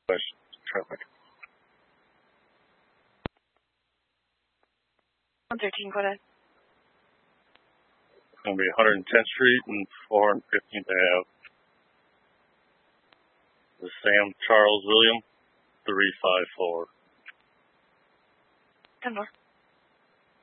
Question. Traffic. 113, go ahead. It's going to be 110th Street and 415th Ave. The Sam Charles William, 354. 10 more.